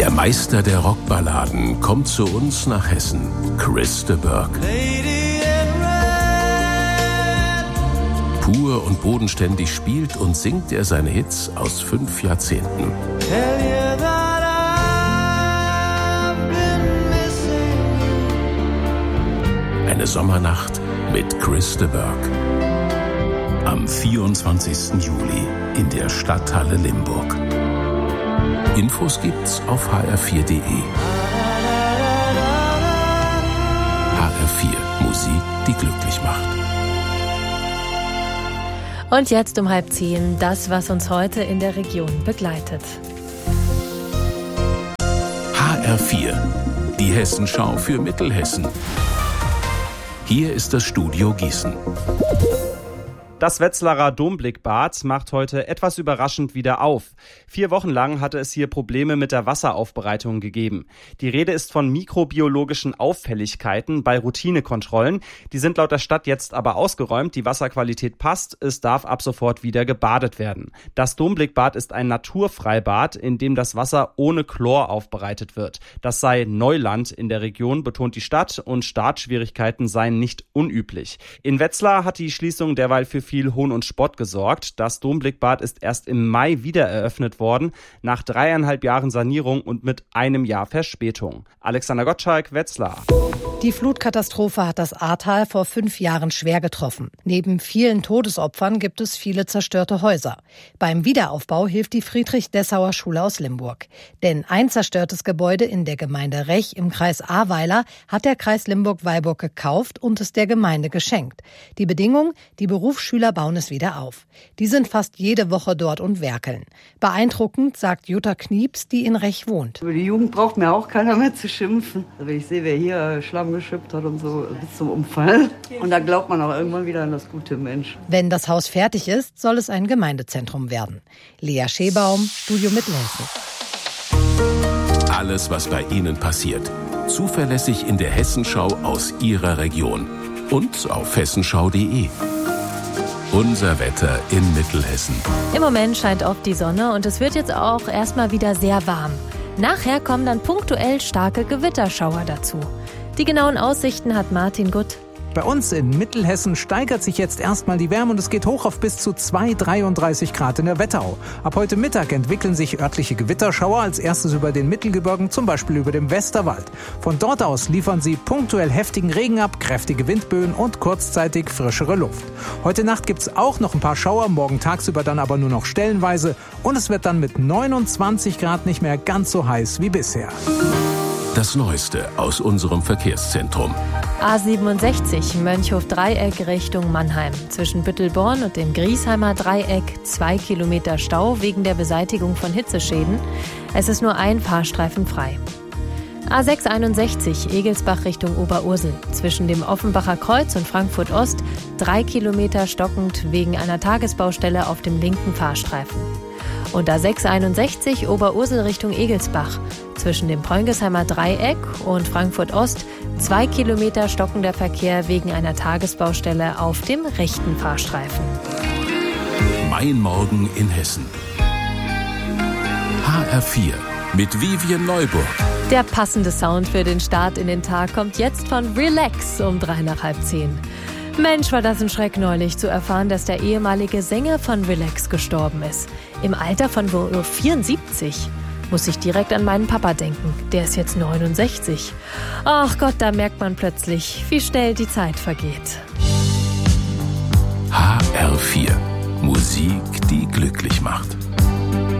Der Meister der Rockballaden kommt zu uns nach Hessen, Chris de Burgh. Pur und bodenständig spielt und singt er seine Hits aus 5 Jahrzehnten. Eine Sommernacht mit Chris de Burgh. Am 24. Juli in der Stadthalle Limburg. Infos gibt's auf hr4.de. HR4, Musik, die glücklich macht. Und jetzt um 9:30 das, was uns heute in der Region begleitet. HR4, die Hessenschau für Mittelhessen. Hier ist das Studio Gießen. Das Wetzlarer Domblickbad macht heute etwas überraschend wieder auf. 4 Wochen lang hatte es hier Probleme mit der Wasseraufbereitung gegeben. Die Rede ist von mikrobiologischen Auffälligkeiten bei Routinekontrollen. Die sind laut der Stadt jetzt aber ausgeräumt. Die Wasserqualität passt. Es darf ab sofort wieder gebadet werden. Das Domblickbad ist ein Naturfreibad, in dem das Wasser ohne Chlor aufbereitet wird. Das sei Neuland in der Region, betont die Stadt, und Startschwierigkeiten seien nicht unüblich. In Wetzlar hat die Schließung derweil für viel Hohn und Spott gesorgt. Das Domblickbad ist erst im Mai wieder eröffnet worden, nach 3,5 Jahren Sanierung und mit 1 Jahr Verspätung. Alexander Gottschalk, Wetzlar. Die Flutkatastrophe hat das Ahrtal vor 5 Jahren schwer getroffen. Neben vielen Todesopfern gibt es viele zerstörte Häuser. Beim Wiederaufbau hilft die Friedrich-Dessauer-Schule aus Limburg. Denn ein zerstörtes Gebäude in der Gemeinde Rech im Kreis Ahrweiler hat der Kreis Limburg-Weilburg gekauft und es der Gemeinde geschenkt. Die Bedingung, die Berufsschüler bauen es wieder auf. Die sind fast jede Woche dort und werkeln. Beeindruckend, sagt Jutta Knieps, die in Rech wohnt. Über die Jugend braucht mir auch keiner mehr zu schimpfen. Wenn ich sehe, wer hier Schlamm geschippt hat und so bis zum Umfallen. Und da glaubt man auch irgendwann wieder an das gute Mensch. Wenn das Haus fertig ist, soll es ein Gemeindezentrum werden. Lea Schebaum, Studio Mittelhessen. Alles, was bei Ihnen passiert. Zuverlässig in der Hessenschau aus Ihrer Region. Und auf hessenschau.de. Unser Wetter in Mittelhessen. Im Moment scheint oft die Sonne und es wird jetzt auch erstmal wieder sehr warm. Nachher kommen dann punktuell starke Gewitterschauer dazu. Die genauen Aussichten hat Martin Gutt. Bei uns in Mittelhessen steigert sich jetzt erstmal die Wärme und es geht hoch auf bis zu 33 Grad in der Wetterau. Ab heute Mittag entwickeln sich örtliche Gewitterschauer, als erstes über den Mittelgebirgen, zum Beispiel über dem Westerwald. Von dort aus liefern sie punktuell heftigen Regen ab, kräftige Windböen und kurzzeitig frischere Luft. Heute Nacht gibt's auch noch ein paar Schauer, morgen tagsüber dann aber nur noch stellenweise und es wird dann mit 29 Grad nicht mehr ganz so heiß wie bisher. Das Neueste aus unserem Verkehrszentrum. A67 Mönchhof-Dreieck Richtung Mannheim. Zwischen Büttelborn und dem Griesheimer Dreieck 2 Kilometer Stau wegen der Beseitigung von Hitzeschäden. Es ist nur ein Fahrstreifen frei. A661 Egelsbach Richtung Oberursel. Zwischen dem Offenbacher Kreuz und Frankfurt Ost 3 Kilometer stockend wegen einer Tagesbaustelle auf dem linken Fahrstreifen. Und A661 Oberursel Richtung Egelsbach. Zwischen dem Preungesheimer Dreieck und Frankfurt Ost 2 Kilometer stockender Verkehr wegen einer Tagesbaustelle auf dem rechten Fahrstreifen. Mein Morgen in Hessen. HR4 mit Vivian Neuburg. Der passende Sound für den Start in den Tag kommt jetzt von Relax um 9:03. Mensch, war das ein Schreck neulich zu erfahren, dass der ehemalige Sänger von Relax gestorben ist. Im Alter von nur 74. Muss ich direkt an meinen Papa denken. Der ist jetzt 69. Ach Gott, da merkt man plötzlich, wie schnell die Zeit vergeht. HR4. Musik, die glücklich macht.